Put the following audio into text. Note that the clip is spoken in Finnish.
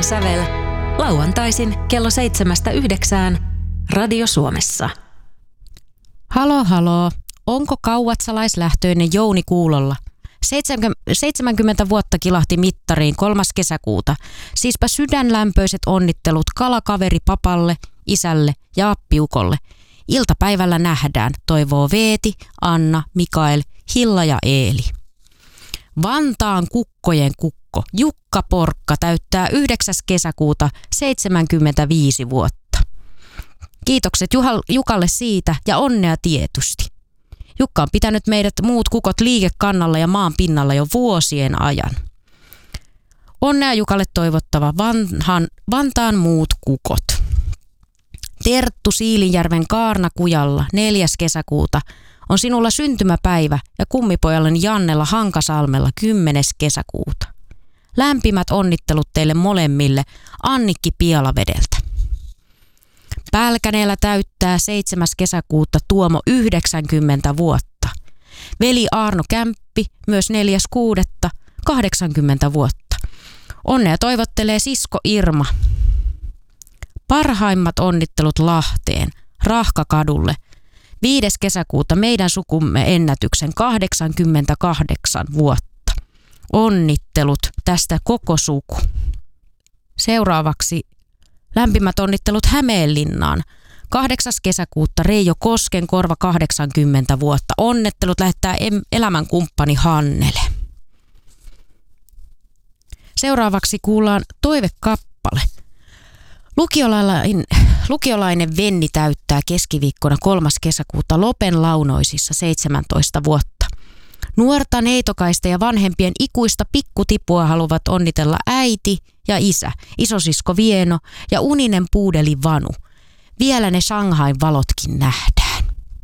sävel. Lauantaisin kello 7-9 Radio Suomessa. Halo. Onko kauatsalaislähtöinen Jouni kuulolla? 70 vuotta kilahti mittariin 3. kesäkuuta. Siispä sydänlämpöiset onnittelut kalakaveri papalle, isälle ja appiukolle. Iltapäivällä nähdään, toivoo Veeti, Anna, Mikael, Hilla ja Eeli. Vantaan kukkojen kukko Jukka Porkka täyttää 9. kesäkuuta 75 vuotta. Kiitokset Jukalle siitä ja onnea tietysti. Jukka on pitänyt meidät muut kukot liikekannalla ja maan pinnalla jo vuosien ajan. Onnea Jukalle toivottava Vantaan muut kukot. Terttu Siilinjärven Kaarnakujalla 4. kesäkuuta on sinulla syntymäpäivä ja kummipojallani Jannella Hankasalmella 10. kesäkuuta. Lämpimät onnittelut teille molemmille Annikki Pialavedeltä. Pälkäneellä täyttää 7. kesäkuuta Tuomo 90 vuotta. Veli Arno Kämppi myös 4.6. 80 vuotta. Onnea toivottelee sisko Irma. Parhaimmat onnittelut Lahteen, Rahkakadulle. 5. kesäkuuta meidän sukumme ennätyksen 88 vuotta. Onnittelut tästä koko suku. Seuraavaksi lämpimät onnittelut Hämeenlinnaan. 8. kesäkuuta Reijo Koskenkorva 80 vuotta. Onnittelut lähettää elämänkumppani Hannele. Seuraavaksi kuullaan toivekappale. Lukiolainen Venni täyttää keskiviikkona 3. kesäkuuta Lopen Launoisissa 17 vuotta. Nuorta neitokaista ja vanhempien ikuista pikkutipua haluavat onnitella äiti ja isä, isosisko Vieno ja uninen puudeli Vanu. Vielä ne Shanghain valotkin nähdään.